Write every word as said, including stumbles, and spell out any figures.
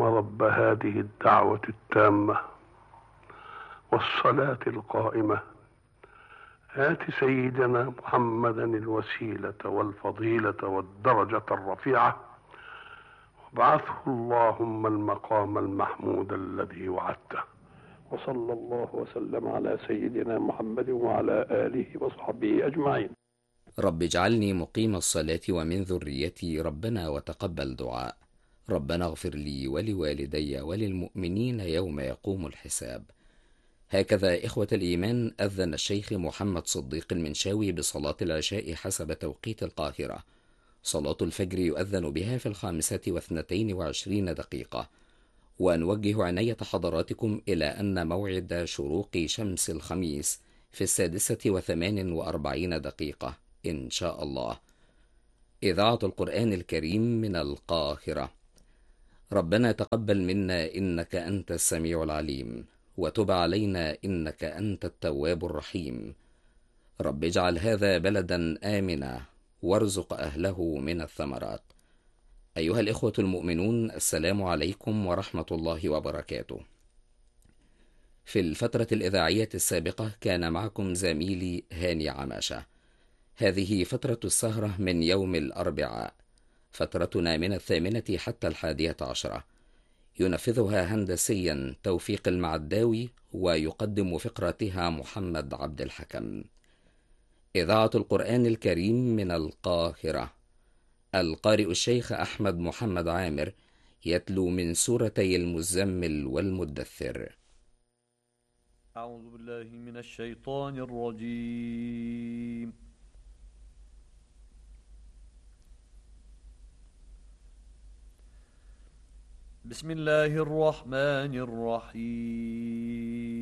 اللهم رب هذه الدعوة التامة والصلاة القائمة آت سيدنا محمدا الوسيلة والفضيلة والدرجة الرفيعة وابعثه اللهم المقام المحمود الذي وعدته. وصلى الله وسلم على سيدنا محمد وعلى آله وصحبه أجمعين. رب اجعلني مقيم الصلاة ومن ذريتي، ربنا وتقبل دعاء. ربنا اغفر لي ولوالدي وللمؤمنين يوم يقوم الحساب. هكذا إخوة الإيمان أذن الشيخ محمد صديق المنشاوي بصلاة العشاء حسب توقيت القاهرة. صلاة الفجر يؤذن بها في الخامسة واثنتين وعشرين دقيقة. ونوجه عناية حضراتكم إلى أن موعد شروق شمس الخميس في السادسة وثمان وأربعين دقيقة إن شاء الله. إذاعة القرآن الكريم من القاهرة. ربنا تقبل منا إنك أنت السميع العليم، وتب علينا إنك أنت التواب الرحيم. رب اجعل هذا بلدا آمنا وارزق أهله من الثمرات. أيها الإخوة المؤمنون، السلام عليكم ورحمة الله وبركاته. في الفترة الإذاعية السابقة كان معكم زميلي هاني عماشة. هذه فترة السهرة من يوم الأربعاء، فترتنا من الثامنة حتى الحادية عشرة. ينفذها هندسيا توفيق المعداوي، ويقدم فقرتها محمد عبد الحكم. إذاعة القرآن الكريم من القاهرة. القارئ الشيخ أحمد محمد عامر يتلو من سورتي المزمل والمدثر. أعوذ بالله من الشيطان الرجيم. بسم الله الرحمن الرحيم.